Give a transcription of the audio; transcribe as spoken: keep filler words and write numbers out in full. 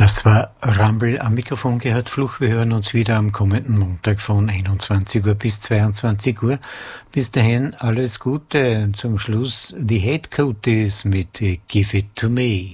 Das war Rumble am Mikrofon, Gerhard Fluch. Wir hören uns wieder am kommenden Montag von einundzwanzig Uhr bis zweiundzwanzig Uhr. Bis dahin alles Gute. Zum Schluss die Headcoaties mit Give It To Me.